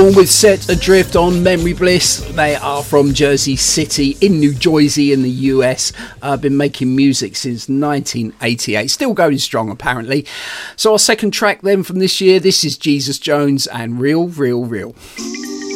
With Set Adrift on Memory Bliss. They are from Jersey City in New Jersey in the US. Been making music since 1988, still going strong apparently. So our second track then from this year, this is Jesus Jones and Real, Real, Real.